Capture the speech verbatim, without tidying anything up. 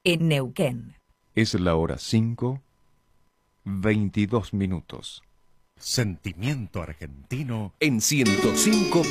en Neuquén. Es la hora cinco, veintidós minutos. Sentimiento argentino en ciento cinco